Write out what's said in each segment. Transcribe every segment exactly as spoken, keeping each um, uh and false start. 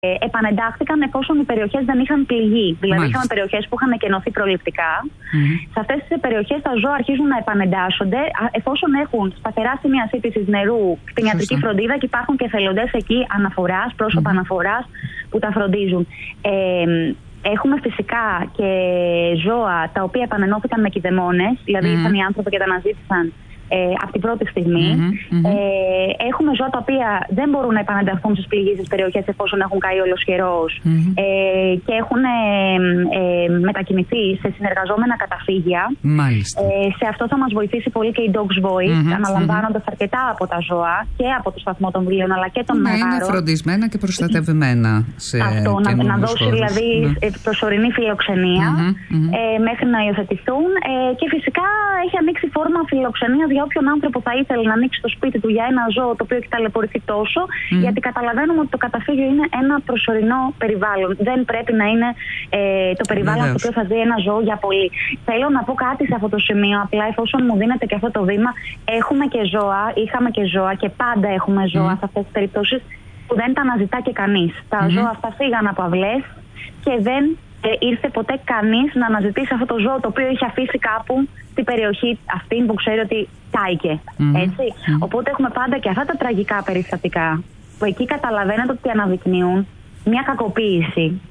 ε, επανεντάχθηκαν εφόσον οι περιοχές δεν είχαν πληγεί. Δηλαδή, είχαμε περιοχές που είχαν εκενωθεί προληπτικά. Mm-hmm. Σε αυτές τις περιοχές τα ζώα αρχίζουν να επανεντάσσονται εφόσον έχουν σταθερά σημεία σύντησης νερού, κτηνιατρική φροντίδα και υπάρχουν και εθελοντές εκεί αναφοράς, πρόσωπα mm-hmm. αναφοράς που τα φροντίζουν. Ε, Έχουμε φυσικά και ζώα τα οποία επανενώθηκαν με κηδεμόνες, δηλαδή mm-hmm. ήρθαν οι άνθρωποι και τα αναζήτησαν ε, από την πρώτη στιγμή. Mm-hmm. Ε, έχουμε ζώα τα οποία δεν μπορούν να επανενταχθούν στις πληγήσεις περιοχές εφόσον έχουν καεί ολοσχερός mm-hmm. ε, και έχουν ε, ε, μετακινηθεί σε συνεργαζόμενα καταφύγια. Μάλιστα. Ε, σε αυτό θα μας βοηθήσει πολύ και η Dogs Voice, mm-hmm. αναλαμβάνοντας mm-hmm. αρκετά από τα ζώα και από το σταθμό των βιβλίων αλλά και των να μεγάρων. Να είναι φροντισμένα και προστατευμένα σε αυτό, να, να δώσει χώρους. Δηλαδή mm-hmm. προσωρινή φιλοξενία mm-hmm. ε, μέχρι να υιοθετηθούν ε, και φυσικά έχει ανοίξει φόρμα φιλοξενίας για όποιον άνθρωπο θα ήθελε να ανοίξει το σπίτι του για ένα ζώο το οποίο έχει ταλαιπωρηθεί τόσο, mm. γιατί καταλαβαίνουμε ότι το καταφύγιο είναι ένα προσωρινό περιβάλλον. Δεν πρέπει να είναι ε, το περιβάλλον στο οποίο θα ζει ένα ζώο για πολύ. Θέλω να πω κάτι σε αυτό το σημείο, απλά εφόσον μου δίνετε και αυτό το βήμα, έχουμε και ζώα, είχαμε και ζώα και πάντα έχουμε ζώα mm. σε αυτές τις περιπτώσεις που δεν τα αναζητά και κανείς. Τα mm-hmm. ζώα αυτά φύγαν από αυλές και δεν ε, ήρθε ποτέ κανείς να αναζητήσει αυτό το ζώο το οποίο είχε αφήσει κάπου στην περιοχή αυτή που ξέρει ότι κάηκε. Mm-hmm. Έτσι. Mm-hmm. Οπότε έχουμε πάντα και αυτά τα τραγικά περιστατικά που εκεί καταλαβαίνετε ότι αναδεικνύουν μια κακοποίηση.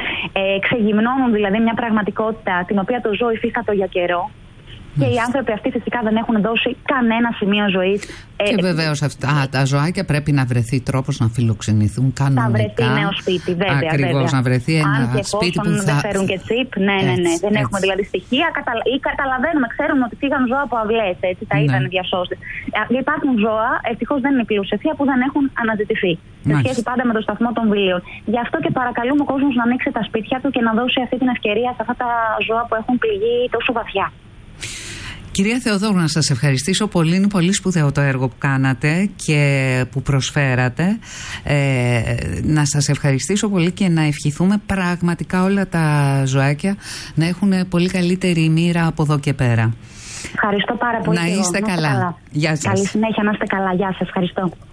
Ε, ξεγυμνώνουν δηλαδή μια πραγματικότητα την οποία το ζώο υφίστατο για καιρό. Και οι άνθρωποι αυτοί φυσικά δεν έχουν δώσει κανένα σημείο ζωής. Και ε, βεβαίως αυτά τα ζωάκια πρέπει να βρεθεί τρόπος να φιλοξενηθούν κανονικά. Θα βρεθεί νέο σπίτι, βέβαια. Ακριβώς, να βρεθεί ένα Αν και σπίτι που θα... δεν φέρουν και τσίπ, ναι, ναι, ναι. Έτσι, δεν έτσι. έχουμε δηλαδή στοιχεία καταλα... ή καταλαβαίνουμε, ξέρουμε ότι φύγαν ζώα από αυλές, έτσι, τα είδαν οι διασώστες. Υπάρχουν ζώα, ευτυχώς δεν είναι η πλειοψηφία, που δεν έχουν αναζητηθεί. Σε σχέση πάντα με το σταθμό των βιβλίων. Γι' αυτό και παρακαλούμε ο κόσμος να ανοίξει τα σπίτια του και να δώσει αυτή την ευκαιρία σε αυτά τα ζώα που έχουν πληγεί τόσο βαθιά. Κυρία Θεοδόρου, να σας ευχαριστήσω πολύ. Είναι πολύ σπουδαίο το έργο που κάνατε και που προσφέρατε. Ε, να σας ευχαριστήσω πολύ και να ευχηθούμε πραγματικά όλα τα ζωάκια να έχουν πολύ καλύτερη μοίρα από εδώ και πέρα. Ευχαριστώ πάρα πολύ. Να είστε καλά. καλά. Γεια σας. Καλή συνέχεια, να είστε καλά. Γεια σας. Ευχαριστώ.